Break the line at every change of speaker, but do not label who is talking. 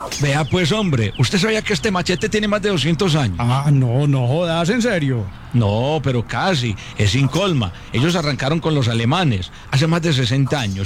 Vea pues, hombre, ¿usted sabía que este machete tiene más de 200 años?
Ah, no, no jodas, ¿en serio?
No, pero casi, es Incolma. Ellos arrancaron con los alemanes hace más de 60 años